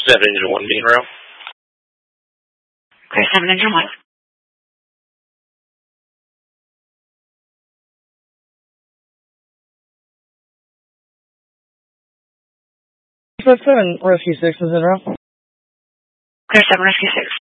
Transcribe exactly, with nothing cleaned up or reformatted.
seven engine one being row. Clear seven engine one. Clear seven, Rescue six is in row. Clear seven, Rescue six.